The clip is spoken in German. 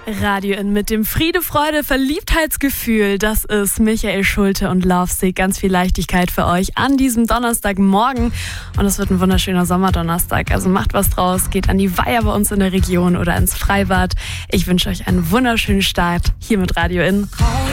Radio In mit dem Friede, Freude, Verliebtheitsgefühl. Das ist Michael Schulte und Lovesick. Ganz viel Leichtigkeit für euch an diesem Donnerstagmorgen. Und es wird ein wunderschöner Sommerdonnerstag. Also macht was draus, geht an die Weiher bei uns in der Region oder ins Freibad. Ich wünsche euch einen wunderschönen Start hier mit Radio In.